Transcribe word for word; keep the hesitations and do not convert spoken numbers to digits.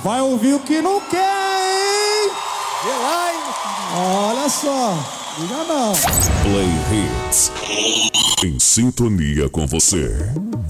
Vai ouvir o que não quer, hein? Vê lá, hein? Olha só, diga não. Play Hits. Em sintonia com você.